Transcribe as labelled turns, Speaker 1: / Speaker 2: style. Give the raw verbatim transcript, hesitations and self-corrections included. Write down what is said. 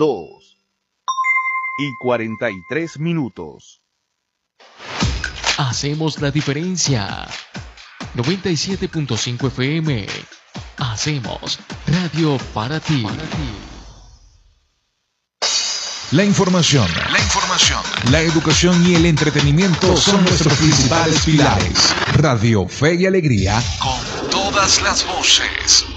Speaker 1: dos y cuarenta y tres minutos.
Speaker 2: Hacemos la diferencia. noventa y siete punto cinco F M. Hacemos radio para ti. Para ti.
Speaker 3: La información, la información, la educación y el entretenimiento son nuestros principales pilares. Radio Fe y Alegría, con todas las voces.